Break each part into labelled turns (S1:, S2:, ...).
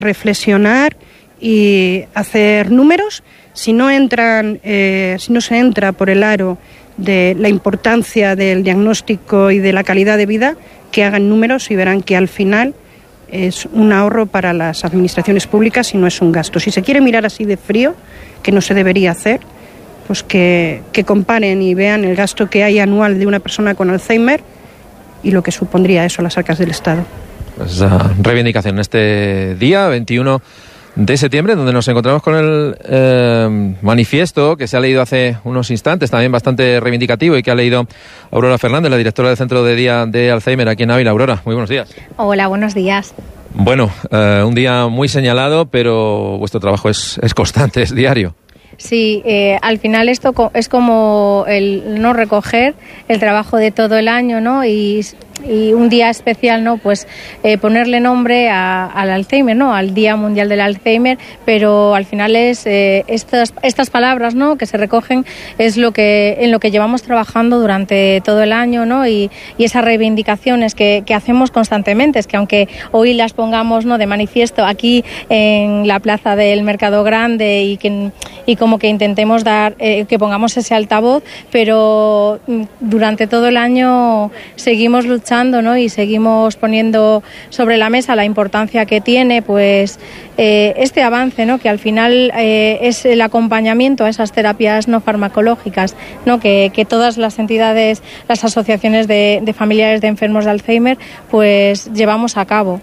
S1: reflexionar y hacer números. Si no se entra por el aro de la importancia del diagnóstico y de la calidad de vida, que hagan números y verán que al final es un ahorro para las administraciones públicas y no es un gasto. Si se quiere mirar así de frío, que no se debería hacer, pues que comparen y vean el gasto que hay anual de una persona con Alzheimer y lo que supondría eso a las arcas del Estado.
S2: Pues esa reivindicación este día 21 de septiembre, donde nos encontramos con el manifiesto que se ha leído hace unos instantes, también bastante reivindicativo, y que ha leído Aurora Fernández, la directora del Centro de Día de Alzheimer aquí en Ávila. Aurora, muy buenos días.
S3: Hola, buenos días.
S2: Bueno, un día muy señalado, pero vuestro trabajo es constante, es diario.
S3: Sí, al final esto es como el no recoger el trabajo de todo el año, ¿no? Y un día especial, ¿no? Pues ponerle nombre al Alzheimer, ¿no? Al Día Mundial del Alzheimer, pero al final es estas palabras, ¿no? Que se recogen es en lo que llevamos trabajando durante todo el año, ¿no? Y esas reivindicaciones que hacemos constantemente, es que aunque hoy las pongamos, ¿no? De manifiesto aquí en la plaza del Mercado Grande y como que intentemos que pongamos ese altavoz, pero durante todo el año seguimos luchando, ¿no? Y seguimos poniendo sobre la mesa la importancia que tiene, pues este avance, ¿no? Que al final es el acompañamiento a esas terapias no farmacológicas, ¿no? Que todas las entidades, las asociaciones de familiares de enfermos de Alzheimer, pues llevamos a cabo.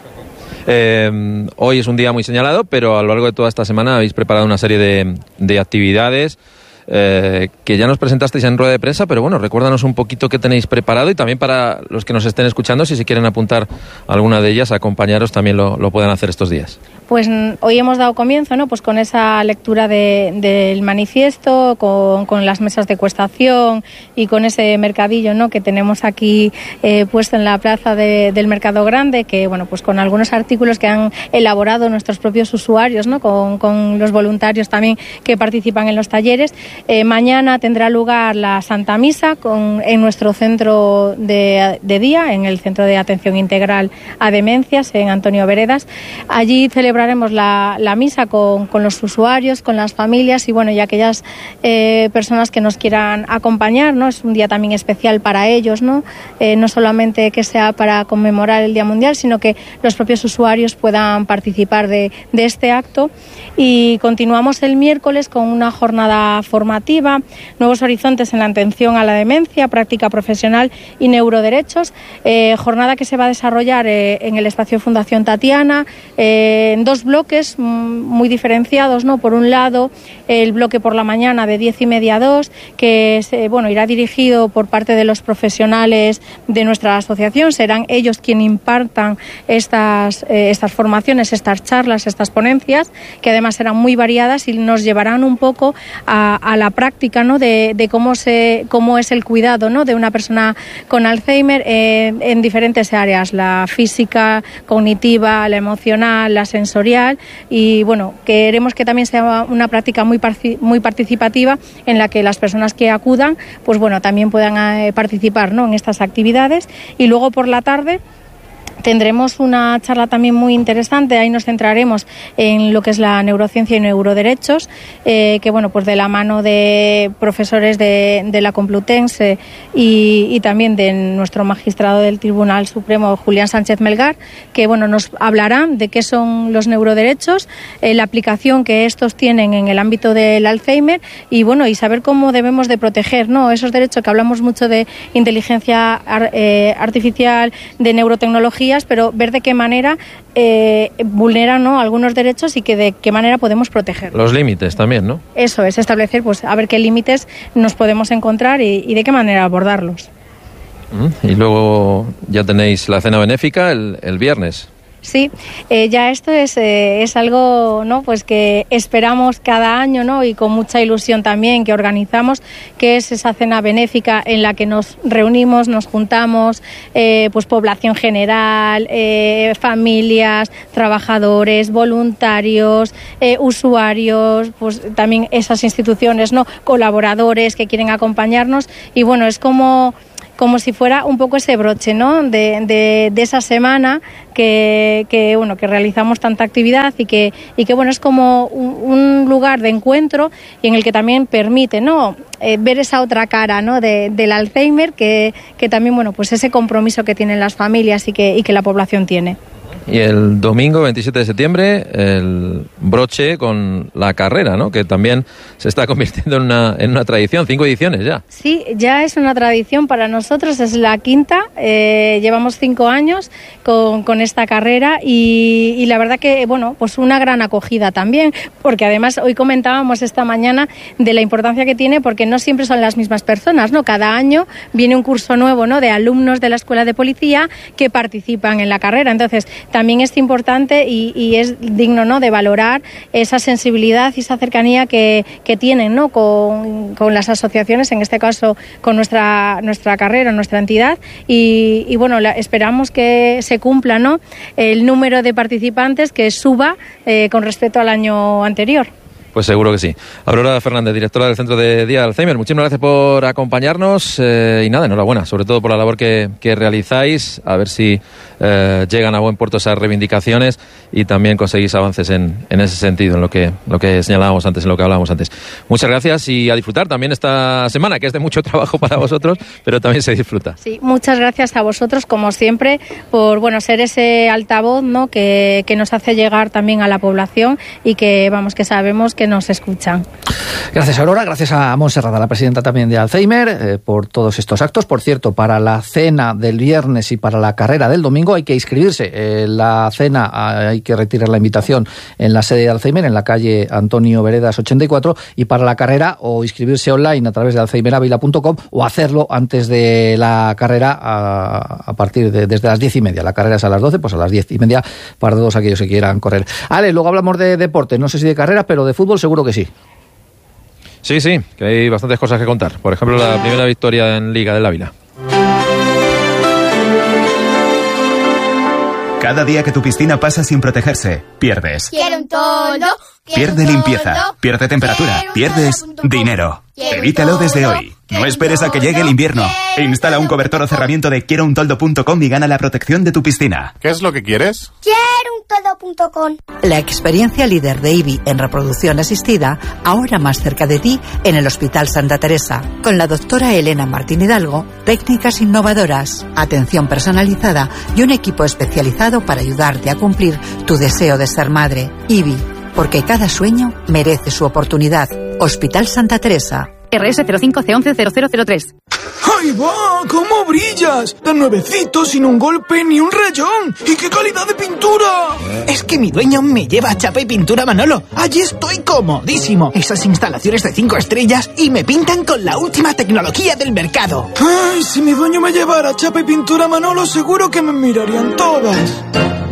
S2: Hoy es un día muy señalado, pero a lo largo de toda esta semana habéis preparado una serie de actividades que ya nos presentasteis en rueda de prensa, pero bueno, recuérdanos un poquito qué tenéis preparado, y también para los que nos estén escuchando, si se quieren apuntar a alguna de ellas, acompañaros, también lo pueden hacer estos días.
S3: Pues hoy hemos dado comienzo, ¿no? Pues con esa lectura del manifiesto, con las mesas de cuestación y con ese mercadillo, ¿no? Que tenemos aquí puesto en la plaza del Mercado Grande, que bueno, pues con algunos artículos que han elaborado nuestros propios usuarios, ¿no? Con los voluntarios también que participan en los talleres. Mañana tendrá lugar la Santa Misa en nuestro centro de día, en el Centro de Atención Integral a Demencias, en Antonio Veredas. Allí celebraremos la misa con los usuarios, con las familias y bueno, y aquellas personas que nos quieran acompañar, ¿no? Es un día también especial para ellos, ¿no? No solamente que sea para conmemorar el Día Mundial, sino que los propios usuarios puedan participar de este acto. Y continuamos el miércoles con una jornada formativa, Nuevos Horizontes en la Atención a la Demencia, Práctica Profesional y Neuroderechos, jornada que se va a desarrollar en el espacio Fundación Tatiana, en dos bloques muy diferenciados, ¿no? Por un lado, el bloque por la mañana de 10:30 a 2, que irá dirigido por parte de los profesionales de nuestra asociación. Serán ellos quienes impartan estas formaciones, estas charlas, estas ponencias, que además serán muy variadas y nos llevarán un poco a la práctica, ¿no? de cómo es el cuidado, ¿no? De una persona con Alzheimer en diferentes áreas, la física, cognitiva, la emocional, la sensorial, y bueno, queremos que también sea una práctica muy participativa en la que las personas que acudan pues bueno, también puedan participar, ¿no? En estas actividades. Y luego por la tarde tendremos una charla también muy interesante. Ahí nos centraremos en lo que es la neurociencia y neuroderechos, que bueno, pues de la mano de profesores de la Complutense y también de nuestro magistrado del Tribunal Supremo, Julián Sánchez Melgar, que bueno, nos hablarán de qué son los neuroderechos, la aplicación que estos tienen en el ámbito del Alzheimer y bueno, y saber cómo debemos de proteger, ¿no? Esos derechos que hablamos mucho de inteligencia artificial, de neurotecnología, pero ver de qué manera vulneran, ¿no? Algunos derechos y que de qué manera podemos proteger.
S2: Los límites también, ¿no?
S3: Eso es, establecer, pues a ver qué límites nos podemos encontrar y de qué manera abordarlos.
S2: Y luego ya tenéis la cena benéfica el viernes.
S3: Sí, ya esto es algo, ¿no? Pues que esperamos cada año, ¿no? Y con mucha ilusión también que organizamos, que es esa cena benéfica en la que nos reunimos, nos juntamos, pues población general, familias, trabajadores, voluntarios, usuarios, pues también esas instituciones, ¿no? Colaboradores que quieren acompañarnos y bueno, es como como si fuera un poco ese broche, ¿no? de esa semana que realizamos tanta actividad y que bueno, es como un lugar de encuentro y en el que también permite, ¿no? Ver esa otra cara, ¿no? del Alzheimer que también, bueno, pues ese compromiso que tienen las familias y que la población tiene.
S2: Y el domingo 27 de septiembre el broche con la carrera, ¿no? Que también se está convirtiendo en una tradición, 5 ediciones ya.
S3: Sí, ya es una tradición para nosotros, es la quinta, llevamos 5 años con esta carrera y la verdad que, bueno, pues una gran acogida también, porque además hoy comentábamos esta mañana de la importancia que tiene, porque no siempre son las mismas personas, ¿no? Cada año viene un curso nuevo, ¿no? De alumnos de la Escuela de Policía que participan en la carrera, entonces también es importante y es digno, ¿no? De valorar esa sensibilidad y esa cercanía que tienen, ¿no? con las asociaciones, en este caso con nuestra carrera, nuestra entidad y bueno, esperamos que se cumpla, ¿no? El número de participantes que suba con respecto al año anterior.
S2: Pues seguro que sí. Aurora Fernández, directora del Centro de Día de Alzheimer, muchísimas gracias por acompañarnos y nada, enhorabuena, sobre todo por la labor que realizáis, a ver si llegan a buen puerto esas reivindicaciones y también conseguís avances en ese sentido, en lo que señalábamos antes, en lo que hablábamos antes. Muchas gracias y a disfrutar también esta semana, que es de mucho trabajo para vosotros, pero también se disfruta.
S3: Sí, muchas gracias a vosotros, como siempre, por ser ese altavoz, ¿no? que nos hace llegar también a la población y que sabemos que nos escuchan.
S4: Gracias, Aurora, gracias a Montserrat, la presidenta también de Alzheimer, por todos estos actos. Por cierto, para la cena del viernes y para la carrera del domingo hay que inscribirse. La cena hay que retirar la invitación en la sede de Alzheimer, en la calle Antonio Veredas 84, y para la carrera o inscribirse online a través de alzheimeravila.com o hacerlo antes de la carrera a partir desde las 10:30. La carrera es a las 12, pues a las 10:30 para todos aquellos que quieran correr. Ale, luego hablamos de deporte, no sé si de carrera, pero de fútbol seguro que sí.
S2: Sí, que hay bastantes cosas que contar. Por ejemplo, la primera victoria en Liga del Ávila.
S5: Cada día que tu piscina pasa sin protegerse, pierdes.
S6: Quiero un toldo.
S5: Pierde limpieza, pierde temperatura, pierdes dinero. Evítalo desde hoy. No esperes a que llegue el invierno. Instala un cobertor o cerramiento de quierountoldo.com y gana la protección de tu piscina.
S7: ¿Qué es lo que quieres?
S6: Quierountoldo.com.
S8: La experiencia líder de IBI en reproducción asistida, ahora más cerca de ti en el Hospital Santa Teresa, con la doctora Elena Martín Hidalgo, técnicas innovadoras, atención personalizada y un equipo especializado para ayudarte a cumplir tu deseo de ser madre. IBI, porque cada sueño merece su oportunidad. Hospital Santa Teresa.
S9: RS 05C110003.
S10: ¡Ahí va! ¿Cómo brillas? De nuevecito, sin un golpe ni un rayón. ¡Y qué calidad de pintura!
S11: Es que mi dueño me lleva a Chapa y Pintura Manolo. Allí estoy comodísimo. Esas instalaciones de 5 estrellas y me pintan con la última tecnología del mercado.
S10: ¡Ay! Si mi dueño me llevara a Chapa y Pintura Manolo, seguro que me mirarían todas.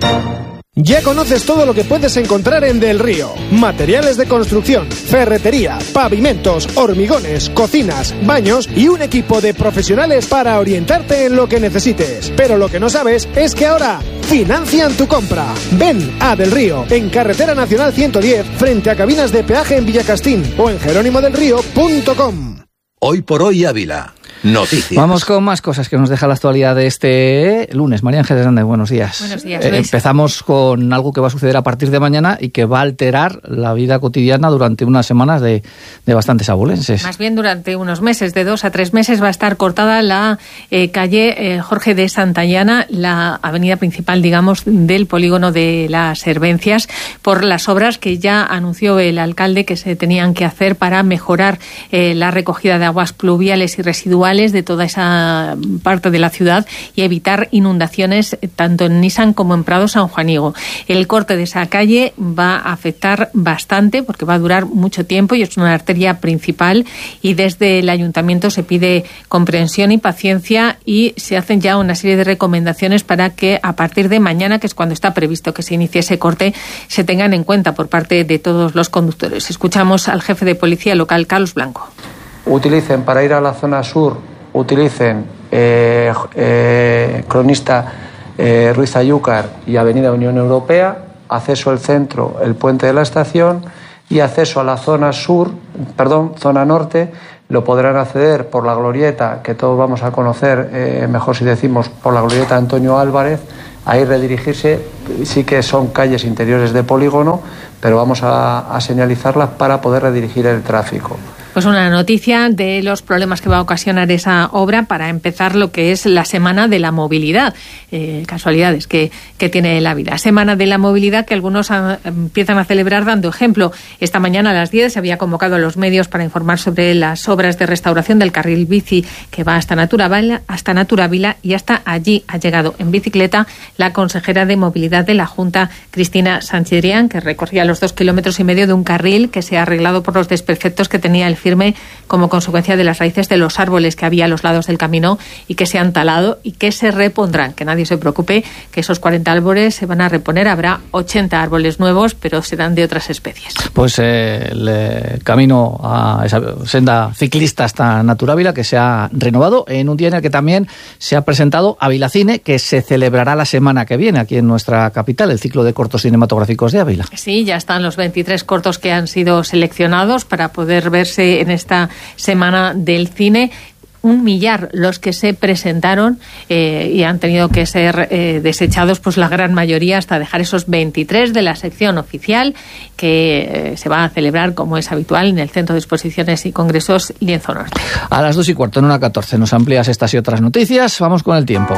S12: Ya conoces todo lo que puedes encontrar en Del Río. Materiales de construcción, ferretería, pavimentos, hormigones, cocinas, baños y un equipo de profesionales para orientarte en lo que necesites. Pero lo que no sabes es que ahora financian tu compra. Ven a Del Río, en Carretera Nacional 110, frente a cabinas de peaje en Villacastín o en jerónimodelrío.com.
S13: Hoy por hoy Ávila. Noticias.
S4: Vamos con más cosas que nos deja la actualidad de este lunes. María Ángeles Hernández, buenos días.
S9: Buenos días,
S4: empezamos con algo que va a suceder a partir de mañana y que va a alterar la vida cotidiana durante unas semanas de bastantes abulenses.
S9: Más bien durante unos meses, de 2 a 3 meses, va a estar cortada la calle Jorge de Santayana, la avenida principal, digamos, del polígono de las Servencias, por las obras que ya anunció el alcalde que se tenían que hacer para mejorar la recogida de aguas pluviales y residuales de toda esa parte de la ciudad y evitar inundaciones tanto en Nissan como en Prado San Juanigo. El corte de esa calle va a afectar bastante porque va a durar mucho tiempo y es una arteria principal, y desde el ayuntamiento se pide comprensión y paciencia y se hacen ya una serie de recomendaciones para que a partir de mañana, que es cuando está previsto que se inicie ese corte, se tengan en cuenta por parte de todos los conductores. Escuchamos al jefe de policía local, Carlos Blanco.
S14: Utilicen para ir a la zona sur, utilicen Cronista Ruiz Ayúcar y Avenida Unión Europea, acceso al centro, el puente de la estación, y acceso a la zona sur zona norte, lo podrán acceder por la glorieta, que todos vamos a conocer, mejor si decimos por la glorieta Antonio Álvarez, ahí redirigirse. Sí que son calles interiores de polígono, pero vamos a señalizarlas para poder redirigir el tráfico.
S9: Pues una noticia de los problemas que va a ocasionar esa obra para empezar lo que es la Semana de la Movilidad. Casualidades que tiene la vida. Semana de la Movilidad que algunos empiezan a celebrar dando ejemplo. Esta mañana a las 10 se había convocado a los medios para informar sobre las obras de restauración del carril bici que va hasta Naturavila, y hasta allí ha llegado en bicicleta la consejera de Movilidad de la Junta, Cristina Sanchidrián, que recorría los 2,5 kilómetros de un carril que se ha arreglado por los desperfectos que tenía el firme como consecuencia de las raíces de los árboles que había a los lados del camino y que se han talado y que se repondrán. Que nadie se preocupe, que esos 40 árboles se van a reponer. Habrá 80 árboles nuevos, pero serán de otras especies.
S4: Pues el camino a esa senda ciclista hasta Naturavila, que se ha renovado en un día en el que también se ha presentado Ávila Cine, que se celebrará la semana que viene aquí en nuestra capital, el ciclo de cortos cinematográficos de Ávila.
S9: Sí, ya están los 23 cortos que han sido seleccionados para poder verse en esta Semana del Cine. 1 millar los que se presentaron y han tenido que ser desechados, pues la gran mayoría, hasta dejar esos 23 de la sección oficial que se va a celebrar, como es habitual, en el Centro de Exposiciones y Congresos Lienzo Norte.
S4: A las 2:15, en 1:14, nos amplías estas y otras noticias. Vamos con el tiempo.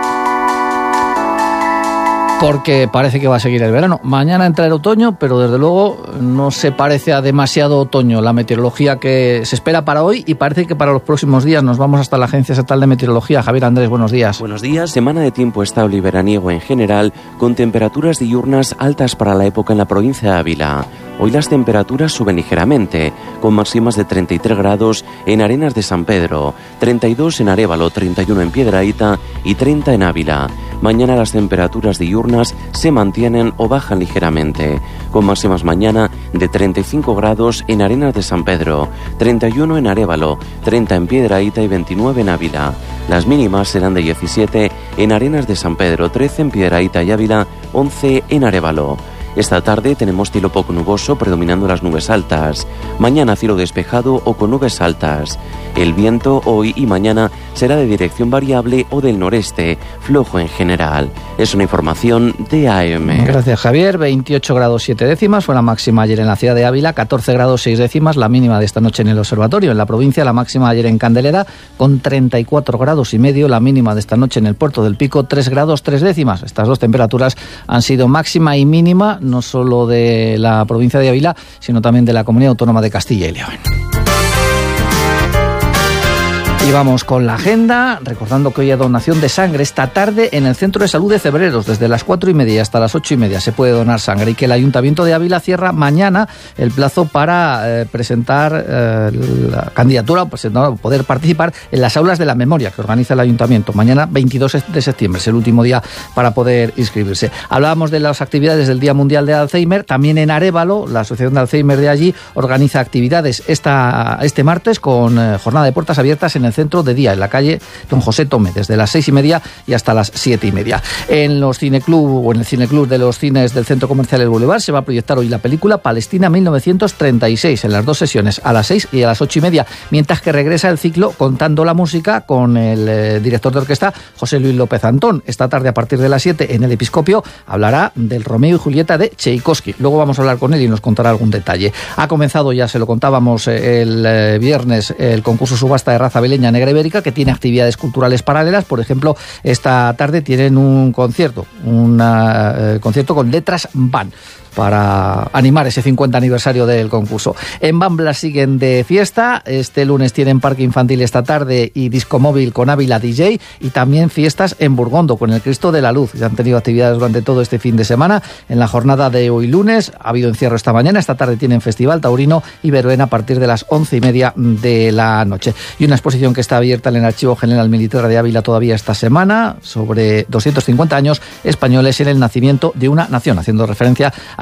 S4: Porque parece que va a seguir el verano. Mañana entra el otoño, pero desde luego no se parece a demasiado otoño la meteorología que se espera para hoy, y parece que para los próximos días. Nos vamos hasta la Agencia Estatal de Meteorología. Javier Andrés, buenos días.
S7: Buenos días. Semana de tiempo estable y veraniego en general, con temperaturas diurnas altas para la época en la provincia de Ávila. Hoy las temperaturas suben ligeramente, con máximas de 33 grados en Arenas de San Pedro, 32 en Arévalo, 31 en Piedrahíta y 30 en Ávila. Mañana las temperaturas diurnas se mantienen o bajan ligeramente, con máximas mañana de 35 grados en Arenas de San Pedro, 31 en Arévalo, 30 en Piedrahíta y 29 en Ávila. Las mínimas serán de 17 en Arenas de San Pedro, 13 en Piedrahíta y Ávila, 11 en Arévalo. Esta tarde tenemos cielo poco nuboso predominando las nubes altas. Mañana cielo despejado o con nubes altas. El viento hoy y mañana será de dirección variable o del noreste, flojo en general. Es una información de AM.
S4: Gracias, Javier. 28 grados 7 décimas fue la máxima ayer en la ciudad de Ávila, 14 grados 6 décimas la mínima de esta noche en el observatorio. En la provincia, la máxima ayer en Candelera, con 34 grados y medio, la mínima de esta noche en el Puerto del Pico, 3 grados 3 décimas. Estas dos temperaturas han sido máxima y mínima, no solo de la provincia de Ávila, sino también de la Comunidad Autónoma de Castilla y León. Y vamos con la agenda, recordando que hoy hay donación de sangre esta tarde en el Centro de Salud de Cebreros, desde las 4:30 hasta las 8:30 se puede donar sangre, y que el Ayuntamiento de Ávila cierra mañana el plazo para presentar la candidatura, poder participar en las aulas de la memoria que organiza el Ayuntamiento. Mañana 22 de septiembre es el último día para poder inscribirse. Hablábamos de las actividades del Día Mundial de Alzheimer, también en Arévalo, la Asociación de Alzheimer de allí organiza actividades este martes con jornada de puertas abiertas en el centro de día, en la calle Don José Tome, desde las 6:30 y hasta las 7:30. En los cineclub o en el cineclub de los cines del Centro Comercial El Boulevard se va a proyectar hoy la película Palestina 1936 en las dos sesiones, a las 6 y a las 8:30, mientras que regresa el ciclo Contando la Música con el director de orquesta José Luis López Antón. Esta tarde, a partir de las 7, en el Episcopio hablará del Romeo y Julieta de Tchaikovsky. Luego vamos a hablar con él y nos contará algún detalle. Ha comenzado, ya se lo contábamos el viernes, el concurso subasta de raza beleña Negra Ibérica, que tiene actividades culturales paralelas. Por ejemplo, esta tarde tienen un concierto con Letras Van, para animar ese 50 aniversario del concurso. En Bambla siguen de fiesta. Este lunes tienen parque infantil esta tarde y disco móvil con Ávila DJ, y también fiestas en Burgondo con el Cristo de la Luz. Ya han tenido actividades durante todo este fin de semana. En la jornada de hoy lunes ha habido encierro esta mañana. Esta tarde tienen festival taurino y verbena a partir de las 11:30 de la noche. Y una exposición que está abierta en el Archivo General Militar de Ávila todavía esta semana, sobre 250 años españoles en el nacimiento de una nación, haciendo referencia a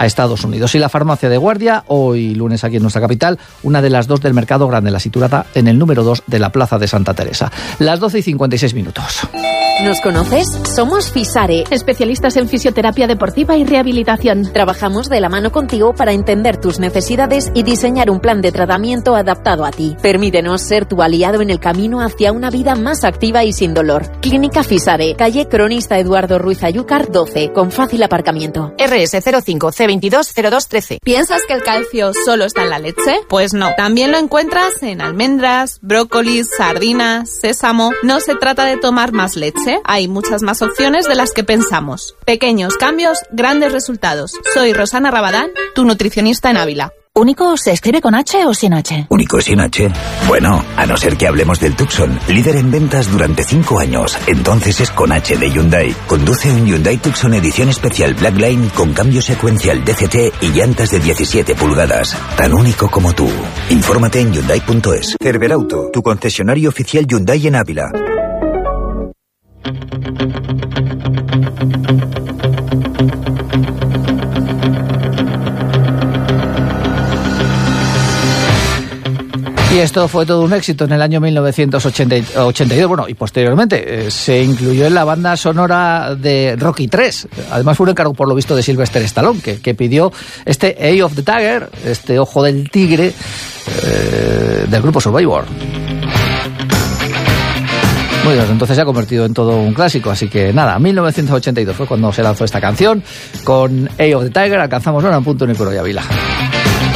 S4: a Estados Unidos. Y la farmacia de guardia, hoy lunes aquí en nuestra capital, una de las 2 del Mercado Grande, la situada en el número 2 de la Plaza de Santa Teresa. Las 12:56.
S15: ¿Nos conoces? Somos Fisare, especialistas en fisioterapia deportiva y rehabilitación. Trabajamos de la mano contigo para entender tus necesidades y diseñar un plan de tratamiento adaptado a ti. Permítenos ser tu aliado en el camino hacia una vida más activa y sin dolor. Clínica Fisare, calle Cronista Eduardo Ruiz Ayúcar 12, con fácil aparcamiento.
S16: RS 05 C22 0213.
S17: ¿Piensas que el calcio solo está en la leche? Pues no. También lo encuentras en almendras, brócolis, sardinas, sésamo. No se trata de tomar más leche. Hay muchas más opciones de las que pensamos. Pequeños cambios, grandes resultados. Soy Rosana Rabadán, tu nutricionista en Ávila.
S16: ¿Único se escribe con H o sin H?
S18: ¿Único sin H? Bueno, a no ser que hablemos del Tucson, líder en ventas durante 5 años. Entonces es con H de Hyundai. Conduce un Hyundai Tucson edición especial Blackline con cambio secuencial DCT y llantas de 17 pulgadas. Tan único como tú. Infórmate en Hyundai.es. Cerberauto, tu concesionario oficial Hyundai en Ávila.
S4: Y esto fue todo un éxito en el año 1982, bueno, y posteriormente se incluyó en la banda sonora de Rocky 3. Además fue un encargo, por lo visto, de Sylvester Stallone, que pidió este Eye of the Tiger, este ojo del tigre del grupo Survivor. Muy bien, entonces se ha convertido en todo un clásico, así que nada, 1982 fue cuando se lanzó esta canción. Con Eye of the Tiger alcanzamos ahora un punto en el Ávila.